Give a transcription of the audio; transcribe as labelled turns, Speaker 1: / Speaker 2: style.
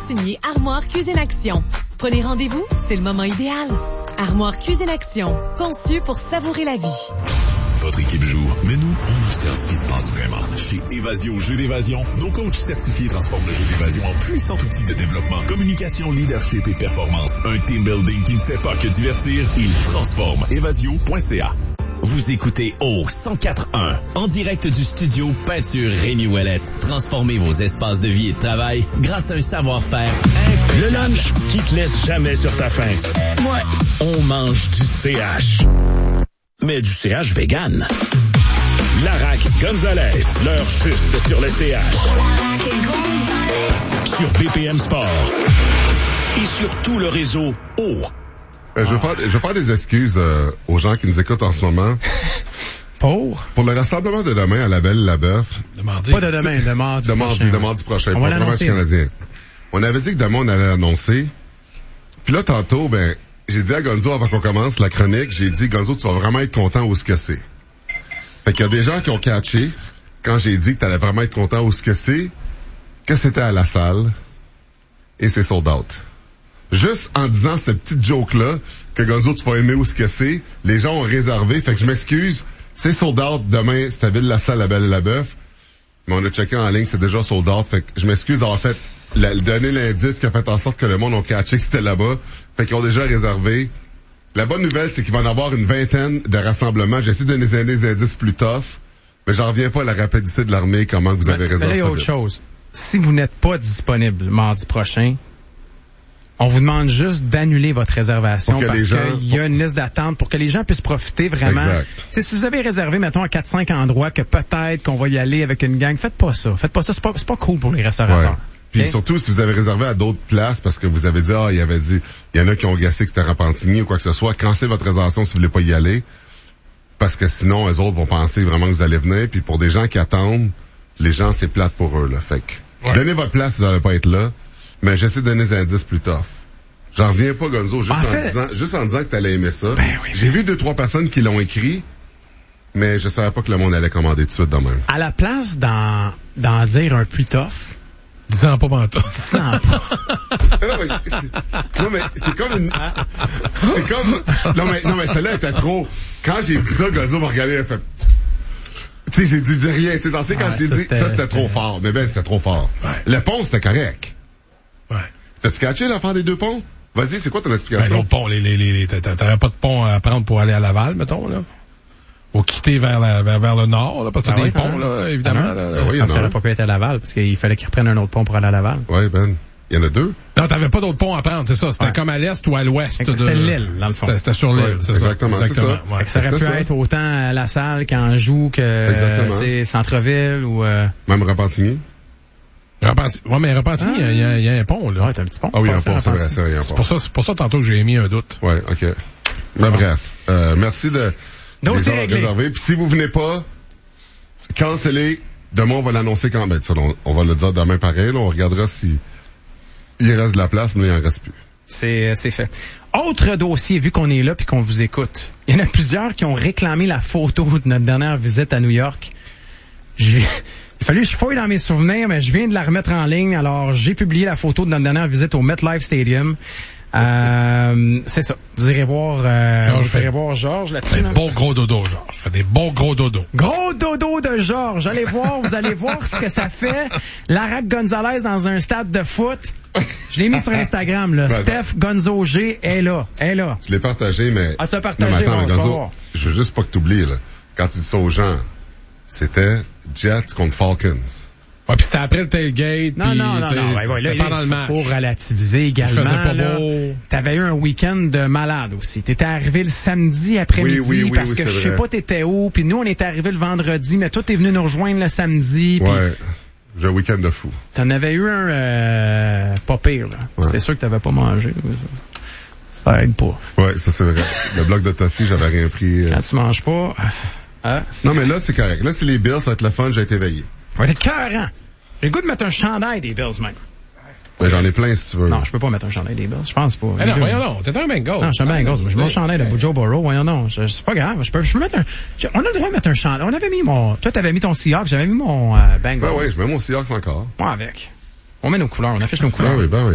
Speaker 1: signé Armoire Cuisine Action. Prenez rendez-vous, c'est le moment idéal. Armoire Cuisine Action, conçu pour savourer la vie.
Speaker 2: Votre équipe joue, mais nous, on observe ce qui se passe vraiment. Chez Évasion Jeux d'évasion, nos coachs certifiés transforment le jeu d'évasion en puissant outil de développement, communication, leadership et performance. Un team building qui ne fait pas que divertir, il transforme. Évasion.ca.
Speaker 3: Vous écoutez au 104.1, en direct du studio Peinture Rémi Ouellette. Transformez vos espaces de vie et de travail grâce à un savoir-faire impeccable.
Speaker 4: Le lunch qui te laisse jamais sur ta faim. Ouais, on mange du CH. Mais du CH vegan. Larac Gonzalez, leur juste sur le CH. Sur BPM Sport. Et sur tout le réseau O.
Speaker 5: Je vais faire des excuses aux gens qui nous écoutent en ce moment. Pour le rassemblement de demain à la Belle Labeuf.
Speaker 6: Pas de demain, de mardi prochain.
Speaker 5: De mardi prochain,
Speaker 6: on
Speaker 5: pour
Speaker 6: va
Speaker 5: le match canadien. On avait dit que demain, on allait l'annoncer. Puis là, tantôt, j'ai dit à Gonzo, avant qu'on commence la chronique, j'ai dit, Gonzo, tu vas vraiment être content où ce que c'est. Fait qu'il y a des gens qui ont catché, quand j'ai dit que t'allais vraiment être content où ce que c'est, que c'était à la salle, et c'est sold out. Juste en disant cette petite joke-là, que Gonzo, tu vas aimer où ce que c'est, les gens ont réservé, fait que je m'excuse, c'est sold out demain, c'était Ville-la-Salle, la Belle-la-Beuf, mais on a checké en ligne, c'est déjà sold out, fait que je m'excuse d'avoir fait, donner l'indice qui a fait en sorte que le monde a catché que c'était là-bas, fait qu'ils ont déjà réservé. La bonne nouvelle, c'est qu'il va en avoir une vingtaine de rassemblements, j'essaie de donner des indices plus tough, mais j'en reviens pas à la rapidité de l'armée, comment vous avez réservé ça.
Speaker 6: Mais là, il y a autre chose. Si vous n'êtes pas disponible mardi prochain, on vous demande juste d'annuler votre réservation parce qu'il y a une liste d'attente pour que les gens puissent profiter vraiment. T'sais, si vous avez réservé, mettons, à 4-5 endroits que peut-être qu'on va y aller avec une gang, faites pas ça. Faites pas ça, c'est pas cool pour les restaurateurs.
Speaker 5: Ouais. Puis surtout, si vous avez réservé à d'autres places parce que vous avez dit, il y en a qui ont gassé que c'était Repentigny ou quoi que ce soit, cancellez votre réservation si vous voulez pas y aller. Parce que sinon, eux autres vont penser vraiment que vous allez venir. Puis pour des gens qui attendent, les gens, c'est plate pour eux, là. Fait que, donnez votre place si vous n'allez pas être là. Mais j'essaie de donner des indices plus tough. J'en reviens pas, Gonzo, juste en disant que t'allais aimer ça.
Speaker 6: Ben oui.
Speaker 5: J'ai vu 2-3 personnes qui l'ont écrit, mais je savais pas que le monde allait commander tout de suite de même.
Speaker 6: À la place d'en dire un plus tough,
Speaker 7: disant pas pantoute.
Speaker 5: Non, mais c'est comme une... Non, mais celle-là était trop... Quand j'ai dit ça, Gonzo m'a regardé, il a fait... Tu sais, j'ai dit rien. Tu sais, quand j'ai dit ça, c'était trop fort. Mais c'était trop fort.
Speaker 7: Ouais.
Speaker 5: Le pont, c'était correct.
Speaker 7: Ouais.
Speaker 5: T'as-tu catché l'affaire des 2 ponts? Vas-y, c'est quoi ton explication?
Speaker 7: L'autre pont, t'avais pas de pont à prendre pour aller à Laval, mettons, là? Ou quitter vers le nord, là, parce que t'as des ponts, là, évidemment.
Speaker 6: Ça n'aurait pas pu être à Laval, parce qu'il fallait qu'ils reprennent un autre pont pour aller à Laval.
Speaker 5: Ouais, il y en a 2.
Speaker 7: Non, t'avais pas d'autre pont à prendre, c'est ça. C'était comme à l'est ou à l'ouest.
Speaker 6: C'était l'île, dans le fond.
Speaker 7: C'était sur l'île, c'est ça.
Speaker 5: Exactement.
Speaker 6: Ouais. Ça aurait pu être autant à La Salle qu'Anjou que centre-ville ou...
Speaker 5: Même Repentigny.
Speaker 7: Ouais, mais Repentigny, il y a un pont, là.
Speaker 6: Ouais, t'as un petit pont.
Speaker 5: Ah oui, il y a un pont, c'est vrai, il y a un pont.
Speaker 7: C'est pour ça tantôt que j'ai émis un doute.
Speaker 5: Ouais, ok. Mais bref, merci de réserver. Puis si vous venez pas, cancellez. Demain, on va l'annoncer quand même. On va le dire demain pareil, là. On regardera si il reste de la place, mais il en reste plus. C'est
Speaker 6: fait. Autre dossier, vu qu'on est là puis qu'on vous écoute. Il y en a plusieurs qui ont réclamé la photo de notre dernière visite à New York. Il a fallu que je fouille dans mes souvenirs, mais je viens de la remettre en ligne. Alors, j'ai publié la photo de notre dernière visite au MetLife Stadium. C'est ça. Vous irez voir Georges là-dessus.
Speaker 7: Des bons gros dodos, Georges. Je fais des bons gros dodos.
Speaker 6: Gros dodo de Georges. Vous allez voir ce que ça fait. Larac Gonzalez dans un stade de foot. Je l'ai mis sur Instagram, là. Steph Gonzo G est là.
Speaker 5: Je l'ai partagé, mais...
Speaker 6: Ah, tu l'as partagé,
Speaker 5: Gonzo, je veux juste pas que t'oublies, là. Quand tu dis ça aux gens, c'était Jets contre Falcons.
Speaker 7: Ouais, puis c'était après le tailgate.
Speaker 6: Non. C'était
Speaker 7: pendant le match.
Speaker 6: Faut relativiser également.
Speaker 7: Il faisait pas beau.
Speaker 6: T'avais eu un week-end de malade aussi. T'étais arrivé le samedi après-midi parce que je sais pas t'étais où. Puis nous, on était arrivé le vendredi, mais toi, t'es venu nous rejoindre le samedi.
Speaker 5: Ouais. J'ai un week-end de fou.
Speaker 6: T'en avais eu un pas pire, là. Ouais. C'est sûr que t'avais pas mangé. Ça aide pas.
Speaker 5: Ouais, ça c'est vrai. Le bloc de toffee, j'avais rien pris.
Speaker 6: Quand tu manges pas...
Speaker 5: non, mais là, c'est correct. Là, c'est les Bills, ça va être le fun, j'ai été éveillé.
Speaker 6: Ouais, t'es écœurant. J'ai le goût de mettre un chandail des Bills, même.
Speaker 5: Ben, j'en ai plein, si tu veux.
Speaker 6: Non, je peux pas mettre un chandail des Bills. Je pense pas.
Speaker 7: Non, voyons non. T'es un Bengals.
Speaker 6: Non, je suis un Bengals. Je mets un chandail de Joe Burrow. Voyons non. C'est pas grave. Je peux mettre on a le droit de mettre un chandail. On avait mis toi, t'avais mis ton Seahawks. J'avais mis mon Bengals.
Speaker 5: Ben oui, je mets mon Seahawks encore.
Speaker 6: Moi, avec. On met nos couleurs. On affiche nos couleurs.
Speaker 5: Ben oui.